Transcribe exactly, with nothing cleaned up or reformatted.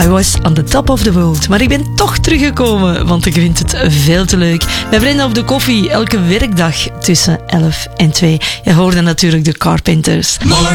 I was on the top of the world. Maar ik ben toch teruggekomen, want ik vind het veel te leuk. Bij Brenda op de koffie, elke werkdag tussen elf en twee. Je hoorde natuurlijk de Carpenters.